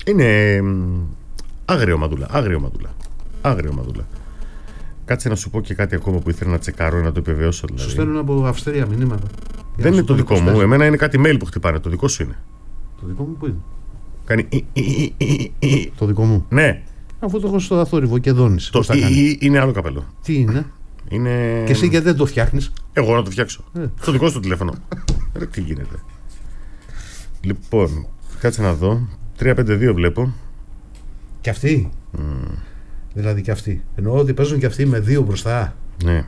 Είναι άγριο μαδούλα. Κάτσε να σου πω και κάτι ακόμα που ήθελα να τσεκάρω, να το επιβεβαιώσω. Δηλαδή. Σου στέλνουν από Αυστρία μηνύματα. Δεν είναι το δικό μου. Εμένα είναι κάτι mail που χτυπάνε. Το δικό σου είναι. Το δικό μου που είναι? Κάνει. Το δικό μου. Ναι. Αφού το έχω στο αθόρυβο και δώνεις. Το είναι άλλο καπέλο. Τι είναι? Είναι... Και εσύ γιατί δεν το φτιάχνεις? Εγώ να το φτιάξω. Στο δικό σου το τηλέφωνο. Τι γίνεται. Λοιπόν, κάτσε να δω. 352 βλέπω. Και αυτοί. Δηλαδή και αυτοί. Εννοώ ότι παίζουν και αυτοί με 2 μπροστά. Ναι.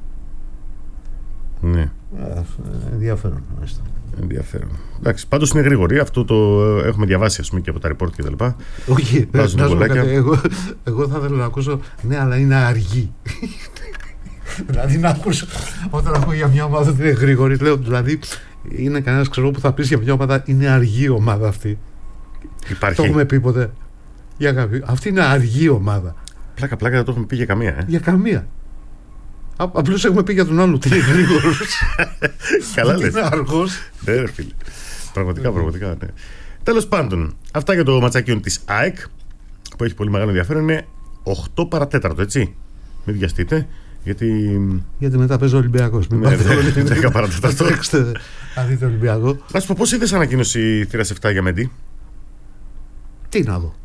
Ενδιαφέρον. Εντάξει, πάντως είναι γρήγορη. Αυτό το έχουμε διαβάσει, ας πούμε, και από τα report και τα λοιπά. Όχι, εγώ θα ήθελα να ακούσω. Ναι, αλλά είναι αργή. Δηλαδή να ακούσω όταν ακούω για μια ομάδα ότι είναι γρήγορη. Λέω, δηλαδή είναι κανένας, ξέρω, που θα πεις για μια ομάδα είναι αργή η ομάδα αυτή. Υπάρχει. Το έχουμε πει ποτέ για κάποιον? Αυτή είναι αργή ομάδα. Πλάκα δεν το έχουμε πει για καμία. Για καμία. Απλώς έχουμε πει για τον άλλο ότι είναι γρήγορος. Καλά λες. Είναι αργός. Ναι, φίλε. Πραγματικά, ναι. Τέλος πάντων, αυτά για το ματσάκι της ΑΕΚ που έχει πολύ μεγάλο ενδιαφέρον. Είναι 8 παρατέταρτο, έτσι. Μην βιαστείτε. Γιατί μετά παίζει ο Ολυμπιακός. Μην πάτε 10 παρατέταρτο. Να δείτε Ολυμπιακό. Να σου πω, πώς είδες ανακοίνωση θύρας 7 για Μεντί? Τι να δω.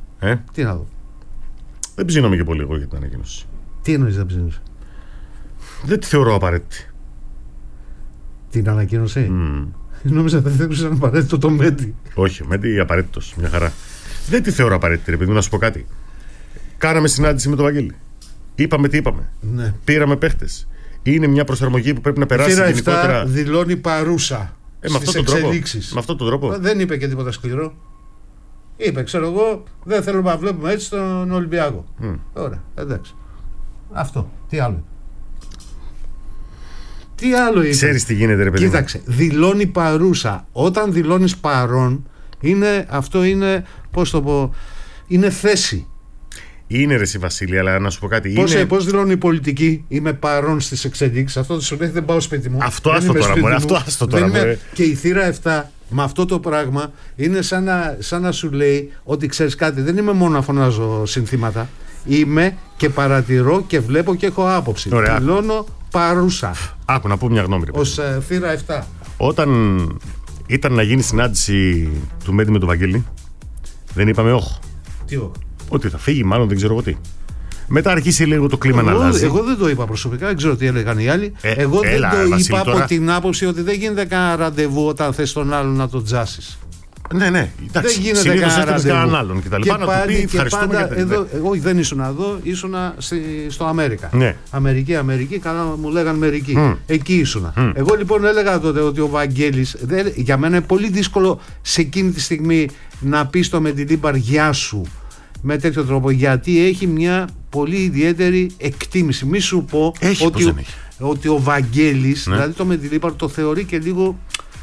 Δεν ψήνομαι και πολύ εγώ για την ανακοίνωση. Τι εννοείς δεν ψήνεις? Δεν τη θεωρώ απαραίτητη. Την ανακοίνωση? Νόμιζα δεν θεωρούσαν απαραίτητο το Μέντι. Όχι, ο Μέντι απαραίτητος, μια χαρά. Δεν τη θεωρώ απαραίτητη, ρε παιδί μου, να σου πω κάτι. Κάναμε συνάντηση με τον Βαγγέλη. Είπαμε τι είπαμε. Ναι. Πήραμε παίχτες. Είναι μια προσαρμογή που πρέπει να περάσει γενικότερα. Δηλώνει παρούσα στις εξελίξεις. Με αυτόν τον τρόπο. Δεν είπε και τίποτα σκληρό. Είπε, ξέρω εγώ, δεν θέλουμε να βλέπουμε έτσι τον Ολυμπιακό. Ωραία, εντάξει. Αυτό. Τι άλλο? Τι άλλο είπε? Ξέρεις τι γίνεται, ρε παιδί? Κοίταξε, δηλώνει παρούσα. Όταν δηλώνεις παρόν, αυτό είναι, πώς το πω, είναι θέση. Είναι ρε εσύ Βασίλη, αλλά να σου πω κάτι. Πώς δηλώνει η πολιτική? Είμαι παρόν στις εξελίξεις. Αυτό σου λέει δεν πάω σπίτι μου. Αυτό άστο τώρα. Και η θύρα 7 με αυτό το πράγμα είναι σαν να σου λέει ότι ξέρεις κάτι. Δεν είμαι μόνο να φωνάζω συνθήματα. Είμαι και παρατηρώ και βλέπω και έχω άποψη. Δηλώνω παρούσα. Άκου να πω μια γνώμη. Ως θύρα 7. Όταν ήταν να γίνει συνάντηση του Μέντι με τον Βαγγέλη, δεν είπαμε όχι. Τι όχι? Ότι θα φύγει, μάλλον δεν ξέρω εγώ τι. Μετά αρχίσει λίγο το κλίμα να αλλάζει. Εγώ δεν το είπα προσωπικά, δεν ξέρω τι έλεγαν οι άλλοι. Εγώ δεν το είπα από την άποψη ότι δεν γίνεται κανένα ραντεβού όταν θες τον άλλον να τον τζάσεις. Ναι. Δεν γίνεται κανένα ραντεβού. Κανέναν άλλον κτλ. Να του πει ευχαριστούμε. Εγώ δεν ήσουν εδώ, ήσουν στο Αμέρικα. Ναι. Αμερική, καλά μου λέγαν μερικοί. Εκεί ήσουν. Εγώ λοιπόν έλεγα τότε ότι ο Βαγγέλης, για μένα είναι πολύ δύσκολο σε εκείνη τη στιγμή να πει στο Μεντιλίμπαρ γεια σου με τέτοιο τρόπο, γιατί έχει μια πολύ ιδιαίτερη εκτίμηση. Μη σου πω ότι ο Βαγγέλης, δηλαδή το Μεντιλίμπαρ το θεωρεί και λίγο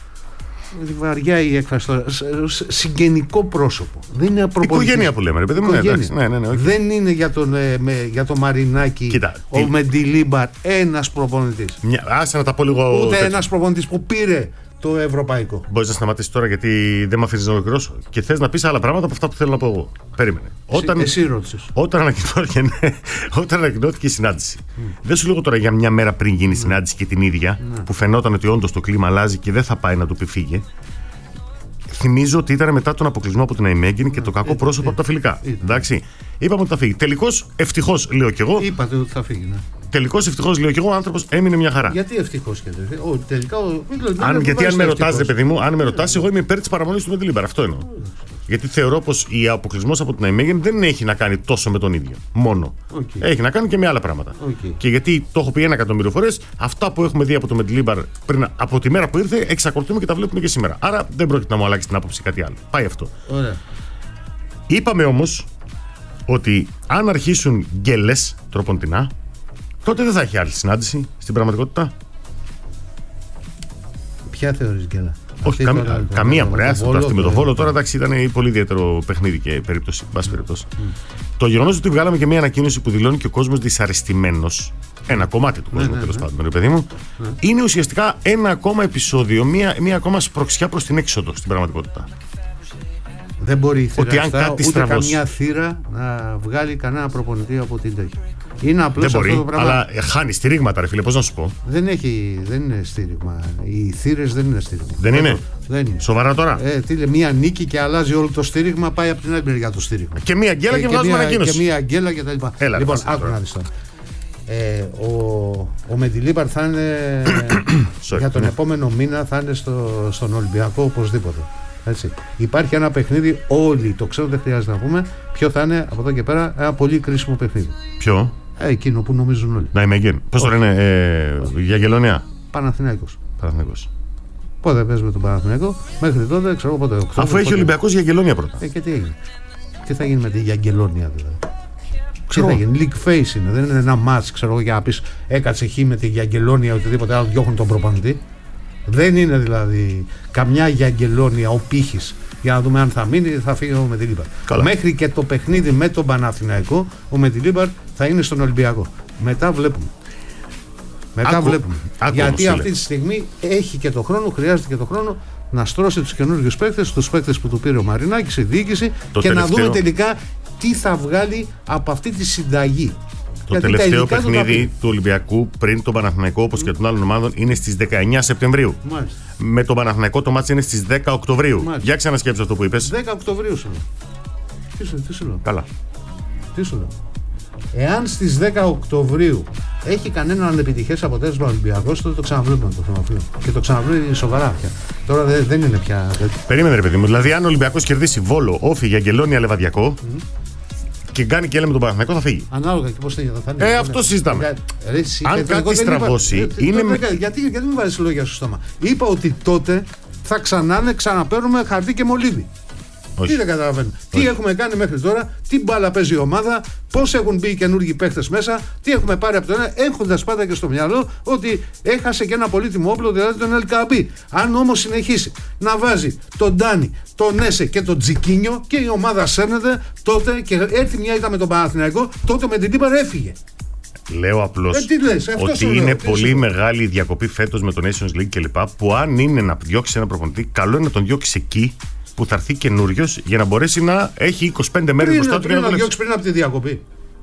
βαριά η έκφραση τώρα, συγγενικό πρόσωπο. Δεν είναι προπονητής. Οικογένεια που λέμε, ρε παιδί μου. Δεν είναι για το Μαρινάκι ο Μεντιλίμπαρ ένας προπονητής. Άσε να τα πω λίγο. Ούτε ένας προπονητής που πήρε το ευρωπαϊκό. Μπορείς να σταματήσεις τώρα, γιατί δεν με αφήνεις να ολοκληρώσω και θες να πεις άλλα πράγματα από αυτά που θέλω να πω εγώ. Περίμενε. Εσύ ρώτησες. Όταν ανακοινώθηκε η συνάντηση, δεν σου λέγω τώρα για μια μέρα πριν γίνει η συνάντηση και την ίδια, που φαινόταν ότι όντως το κλίμα αλλάζει και δεν θα πάει να του πει φύγε. Θυμίζω ότι ήταν μετά τον αποκλεισμό από την Αϊμέγγιν και το κακό πρόσωπο από τα φιλικά. Εντάξει. Είπαμε ότι θα φύγει. Τελικώς, ευτυχώς, λέω κι εγώ. Είπατε ότι θα φύγει, ναι. Τελικώς, ευτυχώς, λέω κι εγώ, ο άνθρωπος έμεινε μια χαρά. Γιατί ευτυχώς και δεν. Τελικά. Γιατί αν με ρωτάς, ρε παιδί μου, εγώ είμαι υπέρ της παραμονής του Μεντιλίμπαρ. Αυτό εννοώ. Γιατί θεωρώ πως ο αποκλεισμός από την Αϊμέγγιν δεν έχει να κάνει τόσο με τον ίδιο. Μόνο. Έχει να κάνει και με άλλα πράγματα. Και γιατί το έχω πει 1.000.000 φορές, αυτά που έχουμε δει από το Μεντιλίμπαρ από τη μέρα που ήρθε, εξακολουθούμε και τα βλέπουμε και σήμερα. Άρα δεν πρόκειται να μου αλλάξει την άποψη κάτι άλλο. Πάει αυτό. Ωραία. Είπαμε όμως ότι αν αρχίσουν γκέλες τροποντινά, τότε δεν θα έχει άλλη συνάντηση στην πραγματικότητα. Ποια θεωρείς γκέλα? Όχι, καμία μωρέ. Αυτή με το Βόλο τώρα, εντάξει, ήταν πολύ ιδιαίτερο παιχνίδι και περίπτωση. Το γεγονός ότι βγάλαμε και μια ανακοίνωση που δηλώνει και ο κόσμος δυσαρεστημένος, ένα κομμάτι του κόσμου τέλος πάντων, ρε παιδί μου, είναι ουσιαστικά ένα ακόμα επεισόδιο, μια ακόμα σπροξιά προς την έξοδο στην πραγματικότητα. Δεν μπορεί η θύρα ότι αν αυτά, κάτι ούτε στραβώσει, καμιά θύρα να βγάλει κανένα προπονητή από την τέτοια. Είναι απλώς δεν μπορεί, αυτό το πράγμα. αλλά χάνει στηρίγματα, ρε φίλε, πώς να σου πω. Δεν είναι στήριγμα. Οι θύρες δεν είναι στήριγμα. Δεν είναι. Δεν είναι. Σοβαρά τώρα. Τι λέει, μία νίκη και αλλάζει όλο το στήριγμα, πάει από την άλλη μεριά το στήριγμα. Και μία γκέλα και βγάζουμε ανακοίνωση. Και μία αγγέλα και τα λοιπά. Λοιπόν, άκου να δεις τώρα. Ο Μεντιλίμπαρ θα είναι για τον επόμενο μήνα θα είναι στον Ολυμπιακό οπωσδήποτε. Έτσι. Υπάρχει ένα παιχνίδι, όλοι το ξέρουν, δεν χρειάζεται να πούμε ποιο θα είναι από εδώ και πέρα, ένα πολύ κρίσιμο παιχνίδι. Ποιο? Εκείνο που νομίζουν όλοι. Να είμαι γκέν. Πώς το λένε, για Αγγελονία. Παναθηναϊκός. Πότε παίζει με τον Παναθηναϊκό, μέχρι τότε ξέρω πότε. Αφού έχει ο Ολυμπιακός για Αγγελονία πρώτα. Και τι έγινε. Τι θα γίνει με τη Αγγελονία δηλαδή. Τι θα γίνει, league face είναι, δεν είναι ένα μάτς, ξέρω εγώ, για να πεις έκατσε χ με τη Γιαγγελόνια οτιδήποτε άλλο, διώχνουν τον προπονητή. Δεν είναι δηλαδή καμιά Γιαγγελόνια ο πύχης για να δούμε αν θα μείνει ή θα φύγει ο Μεντιλίμπαρ. Μέχρι και το παιχνίδι με τον Παναθηναϊκό, ο Μεντιλίμπαρ θα είναι στον Ολυμπιακό. Μετά βλέπουμε. Γιατί αυτή τη στιγμή έχει και το χρόνο, χρειάζεται και το χρόνο να στρώσει τους καινούργιους παίκτες, τους παίκτες που του πήρε ο Μαρινάκης, η διοίκηση, και να δούμε τελικά τι θα βγάλει από αυτή τη συνταγή. Το τελευταίο παιχνίδι του Ολυμπιακού πριν τον Παναθηναϊκό, όπως και των άλλων ομάδων, είναι στις 19 Σεπτεμβρίου. Μάλιστα. Με τον Παναθηναϊκό το μάτς είναι στις 10 Οκτωβρίου. Μάλιστα. Για ξανασκέψου αυτό που είπες. 10 Οκτωβρίου σου λέω. Τι σου λέω. Καλά. Τι σου λέω. Εάν στις 10 Οκτωβρίου έχει κανένα ανεπιτυχές αποτέλεσμα ο Ολυμπιακός, τότε το ξαναβλέπουμε το θέμα. Και το ξαναβλέπει σοβαρά πια. Τώρα δεν είναι πια. Περίμενε, ρε παιδί μου. Δηλαδή, αν ο Ολυμπιακός κερδίσει Βόλο, Όφη, Αγγελόνια, Λεβαδιακό και κάνει και έλεγε με τον Παναθηναϊκό, θα φύγει. Ανάλογα και πώς θα είναι. Αυτό συζητάμε. Αν κάτι στραβώσει. Γιατί μην βάζεις λόγια στο στόμα. Είπα ότι τότε θα ξαναπαίρνουμε χαρτί και μολύβι. Τι δεν καταλαβαίνω. Τι έχουμε κάνει μέχρι τώρα, τι μπάλα παίζει η ομάδα, πώς έχουν μπει οι καινούργιοι παίχτες μέσα, τι έχουμε πάρει από το ένα, έχοντας πάντα και στο μυαλό ότι έχασε και ένα πολύτιμο όπλο, δηλαδή τον Ελκαμπή. Αν όμως συνεχίσει να βάζει τον Ντάνι, τον Έσε και τον Τζικίνιο και η ομάδα σέρνεται, τότε και έρθει μια ήττα με τον Παναθηναϊκό, τότε με την Τύπαρ έφυγε. Λέω απλώς ότι είναι πολύ μεγάλη η διακοπή φέτος με τον Nations League κλπ. Που αν είναι να διώξει ένα προπονητή, καλό είναι να τον διώξει εκεί που θα έρθει καινούριος για να μπορέσει να έχει 25 μέρες μπροστά του. Πριν να διώξει πριν από τη διακοπή.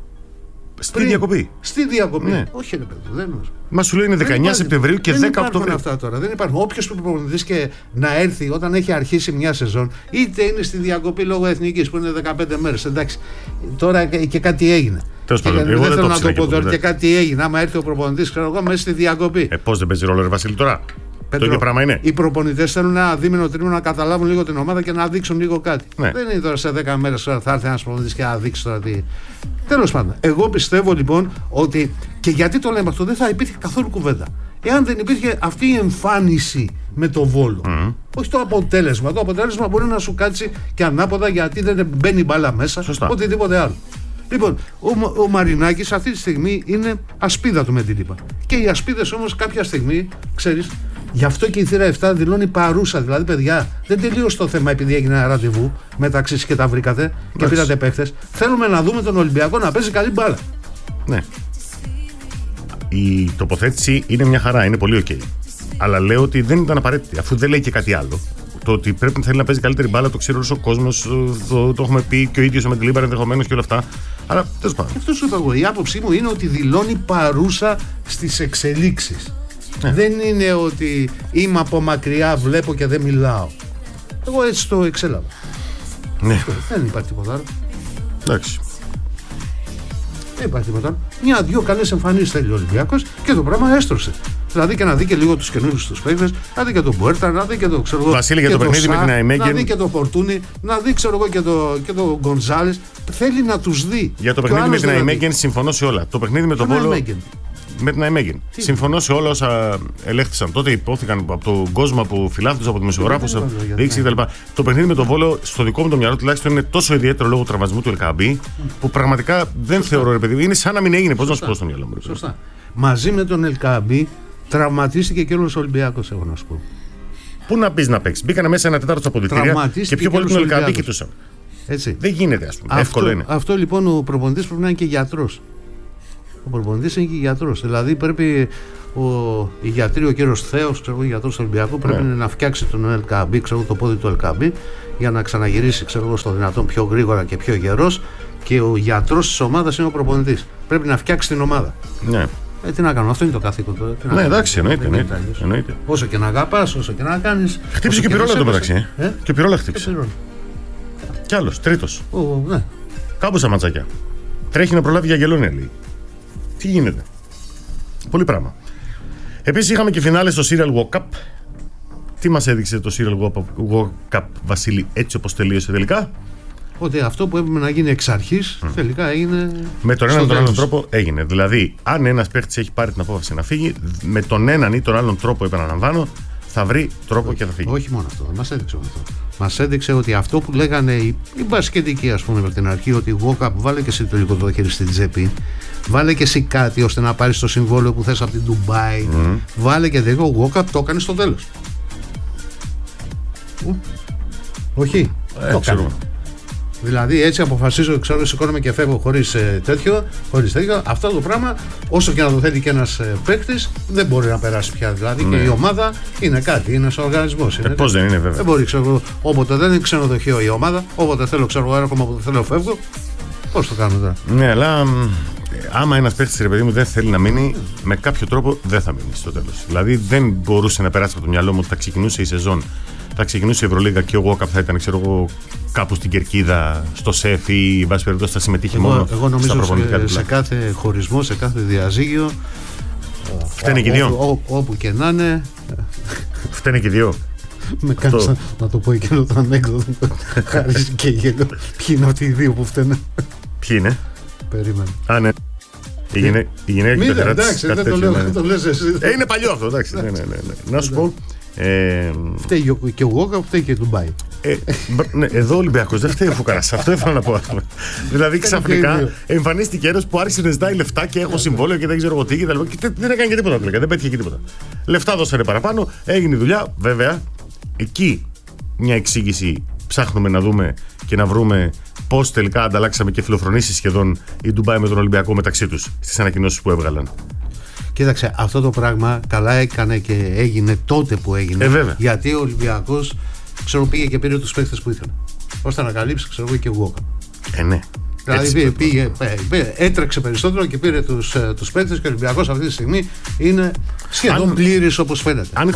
Στη διακοπή. Ναι. Όχι, ρε παιδί, δεν νομίζω. Μα σου λέει είναι 19 Σεπτεμβρίου και 10 Οκτωβρίου. Αυτά τώρα. Δεν υπάρχουν. Όποιος προπονητής και να έρθει όταν έχει αρχίσει μια σεζόν, είτε είναι στη διακοπή λόγω εθνικής που είναι 15 μέρες. Εντάξει, τώρα και κάτι έγινε. Τέλος πάντων, δεν θέλω να το πω τώρα και κάτι έγινε. Άμα έρθει ο προπονητής, ξέρω εγώ, μέσα στη διακοπή. Πώς δεν παίζει ρόλο, ρε Βασίλη, τώρα. Πέτρο, το ίδιο πράγμα είναι. Οι προπονητές θέλουν ένα δίμηνο τρίμηνο να καταλάβουν λίγο την ομάδα και να δείξουν λίγο κάτι. Ναι. Δεν είναι τώρα σε 10 μέρες θα έρθει ένας προπονητής και να δείξει τώρα τι. Τέλος πάντων, εγώ πιστεύω λοιπόν ότι. Και γιατί το λέμε αυτό, δεν θα υπήρχε καθόλου κουβέντα. Εάν δεν υπήρχε αυτή η εμφάνιση με το Βόλο. Όχι το αποτέλεσμα. Το αποτέλεσμα μπορεί να σου κάτσει και ανάποδα γιατί δεν μπαίνει μπάλα μέσα. Σωστά. Οτιδήποτε άλλο. Λοιπόν, ο Μαρινάκης αυτή τη στιγμή είναι ασπίδα του Μεντιλίμπαρ. Και οι ασπίδες όμως κάποια στιγμή, ξέρεις, γι' αυτό και η θύρα 7 δηλώνει παρούσα. Δηλαδή, παιδιά, δεν τελείωσε το θέμα επειδή έγινε ένα ραντεβού μεταξύ σας και τα βρήκατε και πήρατε παίχτες. Θέλουμε να δούμε τον Ολυμπιακό να παίζει καλή μπάλα. Ναι. Η τοποθέτηση είναι μια χαρά, είναι πολύ ok. Αλλά λέω ότι δεν ήταν απαραίτητη, αφού δεν λέει και κάτι άλλο. Το ότι πρέπει να θέλει να παίζει καλύτερη μπάλα, το ξέρει όλος ο κόσμος, το έχουμε πει και ο ίδιος ο Μεντιλίμπαρ ενδεχομένως και όλα αυτά. Αλλά τέλος πάντων. Αυτό σου είπα εγώ. Η άποψή μου είναι ότι δηλώνει παρούσα στις εξελίξεις. Ναι. Δεν είναι ότι είμαι από μακριά, βλέπω και δεν μιλάω. Εγώ έτσι το εξέλαβα. Ναι. Δεν υπάρχει τίποτα άλλο. Εντάξει. Δεν υπάρχει τίποτα άλλο. Μια-δυο καλές εμφανίσεις θέλει ο Ολυμπιακός και το πράγμα έστρωσε. Δηλαδή και να δει και λίγο τους καινούριους τους παίκτες, να δει και τον Μπουέρτα, να δει και το ξέρω εγώ. Βασίλη, για το παιχνίδι με την Αϊμέγεν. Να δει και το Φορτούνι, να δει ξέρω εγώ και το Γκονζάλες. Θέλει να τους δει. Για το παιχνίδι με την Αϊμέγεν συμφωνώ σε όλα. Το παιχνίδι με τον Βόλο. Με την Αϊμέγεν. Συμφωνώ σε όλα όσα ελέγχθησαν τότε, υπόθηκαν από τον κόσμο, από φιλάθλους, από δημοσιογράφους, διοίκηση κτλ. Το παιχνίδι με τον Βόλο, στο δικό μου το μυαλό τουλάχιστον, είναι τόσο ιδιαίτερο λόγω τραυματισμού του Ελκαμπή, που πραγματικά δεν θεωρώ, ρε παιδί, είναι σαν να μην έγινε. Πώς να σου πω στο μυαλό μου. Σωστά. Μαζί με τον Ελκαμπή τραυματίστηκε και όλος ο Ολυμπιακός, έχω να σου πω. Πού να μπει να παίξει. Μπήκανε μέσα ένα τέταρτο στα αποδυτήρια και πιο πολύ τον Ελκαμπή κοιτούσαν. Δεν γίνεται, ας πούμε. Εύκολο είναι. Αυτό λοιπόν ο προπονητής πρέπει να είναι και γιατρός. Ο προπονητής είναι και γιατρός. Δηλαδή πρέπει οι γιατροί, ο κύριος Θέος, ο γιατρός του Ολυμπιακού, πρέπει να φτιάξει τον LKB, το πόδι του LKB, για να ξαναγυρίσει στο δυνατόν πιο γρήγορα και πιο γερός. Και ο γιατρός της ομάδας είναι ο προπονητής. Πρέπει να φτιάξει την ομάδα. Ναι. Τι να κάνουμε, αυτό είναι το καθήκον του. Ναι, εντάξει, εννοείται. Όσο και να αγαπάς, όσο και να κάνεις. Χτύπησε και πυρόλα εδώ μεταξύ. Και πυρόλα χτύπησε. Κι άλλος, τρίτος. Ναι. Κάπου στα ματσάκια. Τρέχει να προλάβει για γελόνια, λέει. Τι γίνεται. Πολύ πράγμα. Επίσης είχαμε και φινάλε στο Serial Walk Up. Τι μας έδειξε το Serial Walk Up, Βασίλη, έτσι όπως τελείωσε τελικά? Ότι αυτό που έπρεπε να γίνει εξ αρχής τελικά έγινε. Με τον έναν ή τον άλλον τρόπο έγινε. Δηλαδή, αν ένας παίκτης έχει πάρει την απόφαση να φύγει, με τον έναν ή τον άλλον τρόπο, επαναλαμβάνω, θα βρει τρόπο και θα φύγει. Όχι μόνο αυτό, μας έδειξε αυτό. Μας έδειξε ότι αυτό που λέγανε οι μπασκετικοί, ας πούμε, από την αρχή, ότι walk up, βάλε και εσύ το λίγο το χέρι στην τσέπη, βάλε και εσύ κάτι ώστε να πάρεις το συμβόλαιο που θες από την Ντουμπάι, βάλε και λίγο walk up, το έκανε στο τέλος. Όχι, το έκανε. Δηλαδή έτσι αποφασίζω, ξέρω, σηκώνομαι και φεύγω χωρίς τέτοιο. Αυτό το πράγμα, όσο και να το θέλει και ένας παίκτης, δεν μπορεί να περάσει πια. Δηλαδή και η ομάδα είναι κάτι, είναι ένας οργανισμός. Πώς δεν είναι, βέβαια. Δεν μπορεί, ξέρω, όποτε δεν είναι ξενοδοχείο η ομάδα, όποτε θέλω, ξέρω, έρχομαι, όποτε θέλω, φεύγω. Πώς το κάνω τώρα? Ναι, αλλά άμα ένας παίκτης, ρε παιδί μου, δεν θέλει να μείνει, με κάποιο τρόπο δεν θα μείνει στο τέλος. Δηλαδή δεν μπορούσε να περάσει από το μυαλό μου ότι θα ξεκινούσε η σεζόν. Θα ξεκινούσε η Ευρωλίγα και ο Walkup θα ήταν, ξέρω εγώ, κάπου στην κερκίδα, στο ΣΕΦ ή εν πάση περιπτώσει θα συμμετείχε μόνο στα προπονητικά του. Σε κάθε χωρισμό, σε κάθε διαζύγιο. Φταίνε και οι δύο. Όπου και να είναι. Φταίνε και οι δύο. Με κάνεις να το πω εκείνο το ανέκδοτο. Χάρης και γέλιο. Ποιοι είναι αυτοί οι δύο που φταίνε? Ποιοι είναι? Περίμενε. Α, ναι. Η γυναίκα και το εντάξει, δεν το λες εσύ. Είναι παλιό αυτό, εντάξει. Να σου πω. Φταίει και ο Walkup, φταίει και η Ντουμπάι. Ναι, εδώ ο Ολυμπιακός δεν φταίει ο Φουκαράς. Αυτό ήθελα να πω. Δηλαδή ξαφνικά εμφανίστηκε ένας που άρχισε να ζητάει λεφτά και έχω συμβόλαιο και δεν ξέρω εγώ τι και δεν έκανε και τίποτα. Δεν πέτυχε και τίποτα. Λεφτά δώσανε παραπάνω, έγινε η δουλειά. Βέβαια, εκεί μια εξήγηση ψάχνουμε να δούμε και να βρούμε πώς τελικά ανταλλάξαμε και φιλοφρονήσει σχεδόν η Ντουμπάι με τον Ολυμπιακό μεταξύ τους στις ανακοινώσεις που έβγαλαν. Κοίταξε, αυτό το πράγμα καλά έκανε και έγινε τότε που έγινε. Γιατί ο Ολυμπιακός, ξέρω, πήγε και πήρε τους παίκτες που ήθελε. Ώστε να καλύψει, ξέρω εγώ, και εγώ. Ναι. Δηλαδή έτρεξε περισσότερο και πήρε τους παίκτες και ο Ολυμπιακός αυτή τη στιγμή είναι σχεδόν πλήρης όπως φαίνεται. Αν η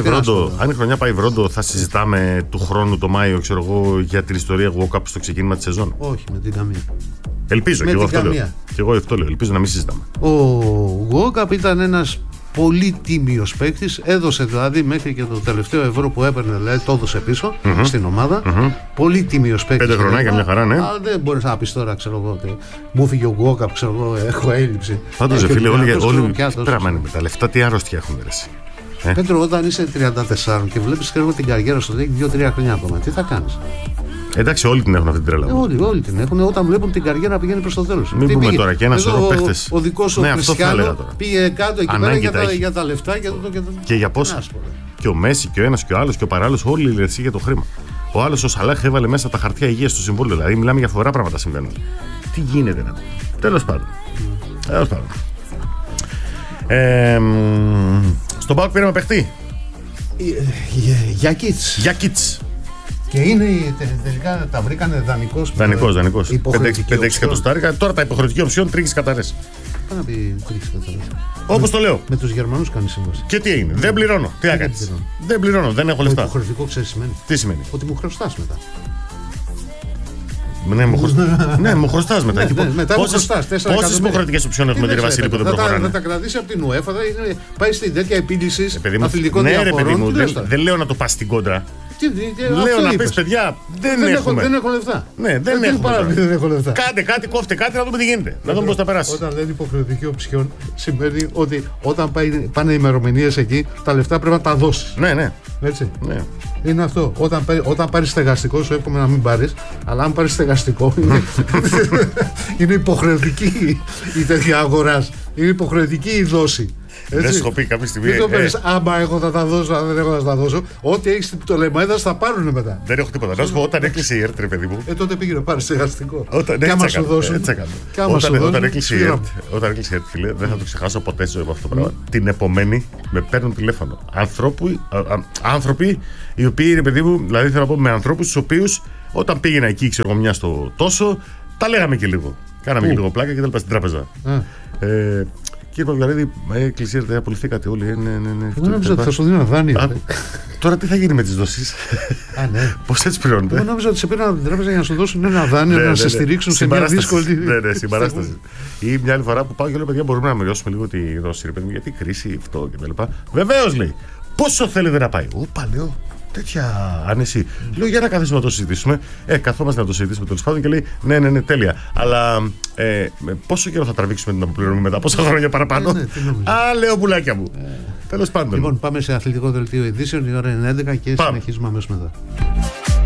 χρονιά πάει βρόντο, θα συζητάμε του χρόνου το Μάιο, ξέρω εγώ, για την ιστορία Walkup στο ξεκίνημα της σεζόν? Όχι, με την καμία. Ελπίζω, και εγώ αυτό λέω. Και εγώ αυτό λέω. Ελπίζω να μην συζητάμε. Ο Walkup ήταν ένας πολύ τίμιος παίκτης. Έδωσε δηλαδή μέχρι και το τελευταίο ευρώ που έπαιρνε, δηλαδή το έδωσε πίσω στην ομάδα. Πολύ τίμιος παίκτης. 5 χρονάκια, μια χαρά, ναι. Αλλά δεν μπορείς να πεις τώρα, ξέρω εγώ, ότι μου φύγε ο Walkup, ξέρω εγώ, έχω έλλειψη. Πάντως, φίλε, όλοι πράγμα είναι με τα λεφτά, τι άρρωστια έχουν ρέσει. Πέτρο, όταν είσαι 34 και βλέπεις την καριέρα σου, έχει 2-3 χρόνια ακόμα, τι θα κάνεις? Εντάξει, όλοι την έχουν αυτή την τρέλα. Όλοι την έχουν όταν βλέπουν την καριέρα να πηγαίνει προς το τέλος. Μην πούμε τώρα και ένα σωρό παίχτες. Ο δικός ο Κριστιάνο πήγε κάτω εκεί πέρα για τα λεφτά και για πόσα. Και ο Μέση και ο ένας και ο άλλος και ο παράλληλος, όλοι οι λεφτοί για το χρήμα. Ο άλλος ο Σαλάχ έβαλε μέσα τα χαρτιά υγείας στο συμβόλαιο. Δηλαδή μιλάμε για φοβερά πράγματα συμβαίνουν. Τι γίνεται να. Τέλος πάντων. Στον ΠΑΟΚ πήραμε παιχτή. Για Κιτς. Και είναι τελικά τα βρήκανε δανεικός. 5-6 εκατοστάρικα. Τώρα τα υποχρεωτική οψιόν τρίχεις καταρρές. Πάει να πει τρίχεις καταρρές. Όπως το λέω. Με τους Γερμανούς κάνει σύμβαση. Και τι έγινε? Δεν πληρώνω. Τι να κάνεις? Δεν πληρώνω, δεν έχω λεφτά. Υποχρεωτικό ξέρεις σημαίνει? Τι σημαίνει? Ότι μου χρωστάς μετά. Ναι, μου χρωστάς μετά. Πόσες υποχρεωτικές οψιόν έχουμε, κύριε Βασίλη, που δεν προχωράνε? Θα τα κρατήσει από την UEFA, πάει στην τέτοια επίλυση αθλητικών διαφορών. Ναι, ρε παιδί μου, δεν λέω να το πας στην κόντρα. Λέω να πεις, παιδιά, δεν έχω λεφτά. Ναι, δεν έχω λεφτά. Κάντε κάτι, κόφτε κάτι, να δούμε τι γίνεται. Να δούμε πώς θα περάσει. Όταν λένε υποχρεωτική οψιόν, σημαίνει ότι όταν πάνε ημερομηνίες εκεί, τα λεφτά πρέπει να τα δώσεις. Ναι. Έτσι. Είναι αυτό. Όταν πάρεις στεγαστικό, σου εύχομαι να μην πάρεις, αλλά αν πάρεις στεγαστικό, είναι υποχρεωτική η τέτοια αγοράς. Είναι υποχρεωτική η δόση. Δεν σου έχω πει κάποια στιγμή. Μην το παίρνεις, άμα εγώ θα τα δώσω, αν δεν έχω να τα δώσω. Ό,τι έχεις στην Πτολεμαίδα θα πάρουν μετά. Δεν έχω τίποτα. Να σου πω, όταν έκλεισε η ΕΡΤ, ρε παιδί μου. Τότε πήγαινε πάρει στεγαστικό. Και άμα σου δώσουν. Όταν έκλεισε η ΕΡΤ, φίλε, δεν θα το ξεχάσω ποτέ στη ζωή μου αυτό το πράγμα. Την επομένη με παίρνουν τηλέφωνο. Άνθρωποι οι οποίοι, ρε παιδί μου, δηλαδή θέλω να πω με ανθρώπους τους οποίους όταν πήγαινα εκεί, ξέρω εγώ, μια στο τόσο, τα λέγαμε και λίγο. Κάναμε και λίγο πλάκα και τέλος στην τράπεζα. Κύριε Παυλαρίδη, εκκλησία, δεν απολυθήκατε όλοι. Ναι. Δεν νόμιζα ότι θα σου δίνω ένα δάνειο. Τώρα τι θα γίνει με τις δόσεις? Πώς έτσι πληρώνετε? Εγώ νόμιζα ότι σε πήραν από την τράπεζα για να σου δώσουν ένα δάνειο, να σε στηρίξουν σε μια δύσκολη. Ναι, συμπαράσταση. Ή μια άλλη φορά που πάω και λέω: παιδιά, μπορούμε να μειώσουμε λίγο τη δόση, ρε παιδί, γιατί κρίση, αυτό κτλ. Βεβαίως, λέει. Πόσο θέλετε να πάει? Όπα, λέω. Τέτοια άνεση. Λέω για να καθίσουμε να το συζητήσουμε. Καθόμαστε να το συζητήσουμε τέλος πάντων και λέει: ναι, τέλεια. Αλλά πόσο καιρό θα τραβήξουμε την αποπληρωμή μετά, πόσα χρόνια παραπάνω? Λέω πουλάκια μου. Τέλος πάντων. Λοιπόν, πάμε σε αθλητικό δελτίο ειδήσεων. Η ώρα είναι 11 και συνεχίζουμε αμέσως μετά.